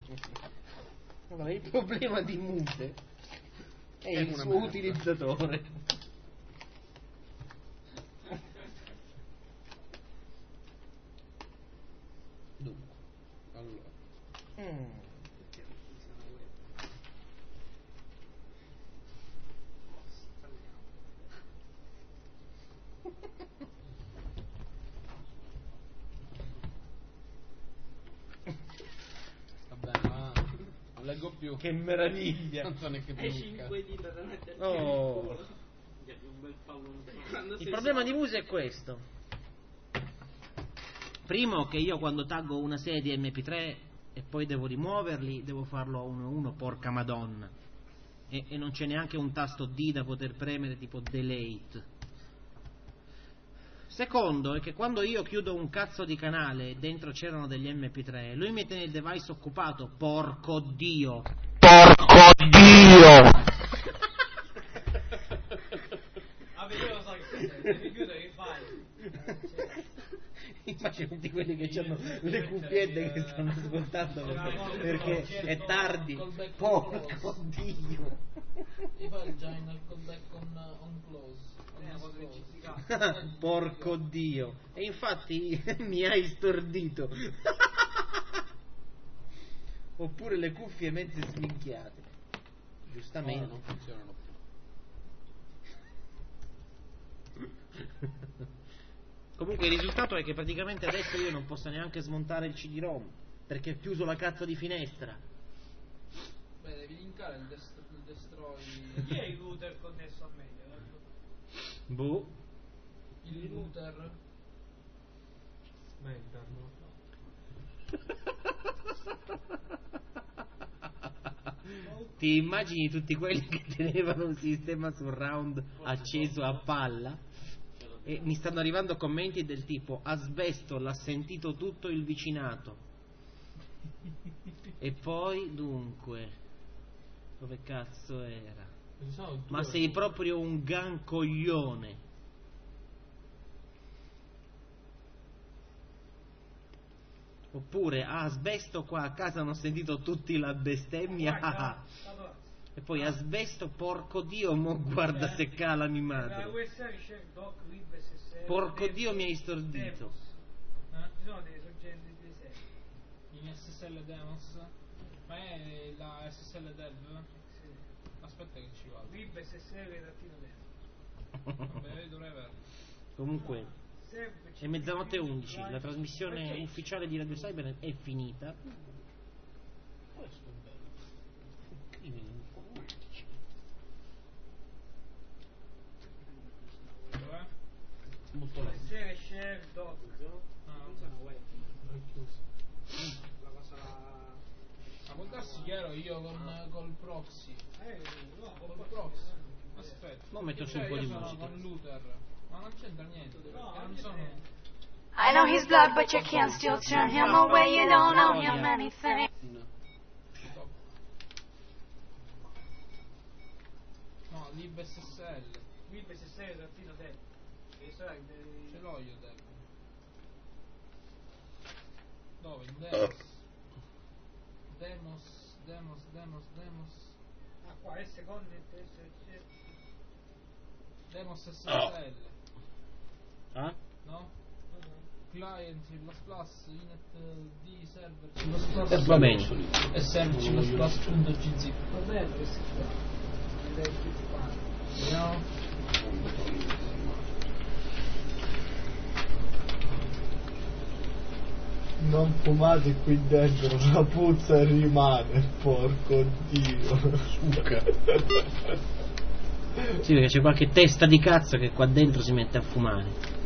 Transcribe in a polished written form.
Allora, il problema di Muse è il suo utilizzatore. Dunque, allora. Vabbè, non leggo più. Che meraviglia! Non so neanche più. 5 dita da metterci Oh. nel culo. Un bel pallone. Il problema di Muse è questo. Primo, che io quando taggo una serie di MP3 e poi devo rimuoverli, devo farlo a uno a uno, porca madonna. E non c'è neanche un tasto D da poter premere tipo delete. Secondo è che quando io chiudo un cazzo di canale e dentro c'erano degli MP3, lui mi tiene il device occupato, porco Dio. Porco Dio! Vabbè, io lo so che devi chiudere i file. Immaginati quelli che hanno le cuffiette che stanno ascoltando perché è tardi. Porco Dio! I file già in callback on close. Porco Dio! E infatti mi hai stordito. Oppure le cuffie mezze sminchiate. Giustamente. No, non funzionano più. Comunque il risultato è che praticamente adesso io non posso neanche smontare il CD-ROM perché ho chiuso la cazzo di finestra. Beh, devi linkare il destroy. Chi è il router connesso a meglio? Boh. Il router. Mentor, no? Ti immagini tutti quelli che tenevano un sistema surround acceso a palla? E mi stanno arrivando commenti del tipo: asbesto, l'ha sentito tutto il vicinato. E poi dunque, dove cazzo era? Ma sei proprio un gan coglione. Oppure asbesto, qua a casa hanno sentito tutti la bestemmia. E poi asbesto, porco Dio, mo guarda se cala mi madre. Porco Dio, mi hai stordito. Ci sono dei soggetti di serie. In SSL Demos. Ma è la SSL Dev? Sì. Aspetta che ci vado. Web SSL-Dev. Vabbè, dovrei averlo. Comunque è mezzanotte 11. La trasmissione ufficiale di Radio Cyber è finita. Questo è bello. Crimini informatici. Dov'è? Molto lento. Serie share doc. Ah, Non sono web. La cosa. Ma può darsi che ero io col proxy. No, Col proxy. Aspetta. Mo metto su un po' di io sono musica. con l'Uther. Ma non c'entra niente. No, Non sono. I know he's blood, but you can't still turn him away. You don't owe him anything. No, libSSL. Web SSL-Dev. Che sarà il. Ce l'ho io Dev. Dove? In Demos. Ah, qua S Connect SSL. Demos SSL. Ah? No? Client C++, Inet D server C++, Va bene. SM C++.gz. Va bene questi qua. Vediamo. Non fumate qui dentro, la puzza rimane, porco Dio. Succa. Sì, perché c'è qualche testa di cazzo che qua dentro si mette a fumare.